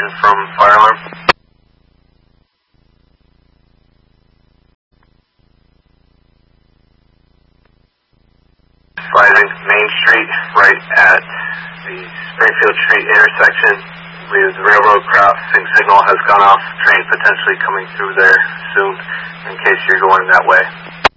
in from fire alarm. Sliding Main Street, right at the Springfield Street intersection. I believe the railroad crossing signal has gone off. Train potentially coming through there soon in case you're going that way.